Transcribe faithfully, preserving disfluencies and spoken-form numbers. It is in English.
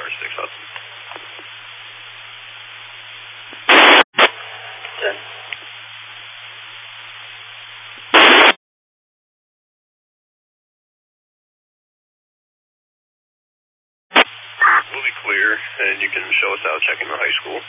six Hudson. ten. We'll be clear, and you can show us out checking the high school.